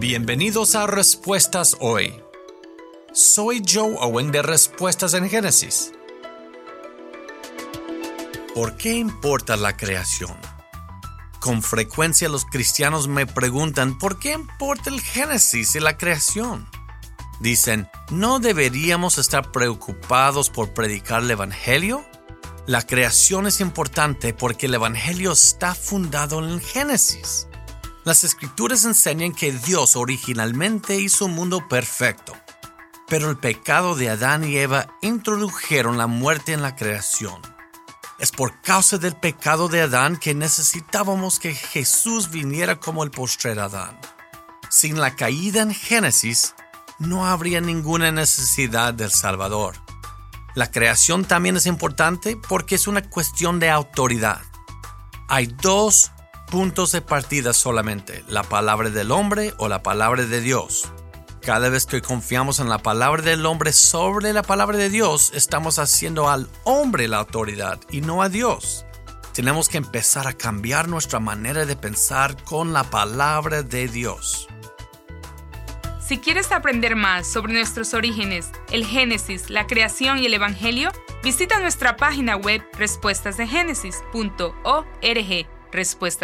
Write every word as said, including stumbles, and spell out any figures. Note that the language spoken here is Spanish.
Bienvenidos a Respuestas Hoy. Soy Joe Owen de Respuestas en Génesis. ¿Por qué importa la creación? Con frecuencia los cristianos me preguntan ¿por qué importa el Génesis y la creación? Dicen, ¿no deberíamos estar preocupados por predicar el Evangelio? La creación es importante porque el Evangelio está fundado en el Génesis. Las Escrituras enseñan que Dios originalmente hizo un mundo perfecto, pero el pecado de Adán y Eva introdujeron la muerte en la creación. Es por causa del pecado de Adán que necesitábamos que Jesús viniera como el postrer Adán. Sin la caída en Génesis, no habría ninguna necesidad del Salvador. La creación también es importante porque es una cuestión de autoridad. Hay dos puntos de partida solamente, la palabra del hombre o la palabra de Dios. Cada vez que confiamos en la palabra del hombre sobre la palabra de Dios, estamos haciendo al hombre la autoridad y no a Dios. Tenemos que empezar a cambiar nuestra manera de pensar con la palabra de Dios. Si quieres aprender más sobre nuestros orígenes, el Génesis, la creación y el Evangelio, visita nuestra página web respuestas de génesis punto org. Respuestas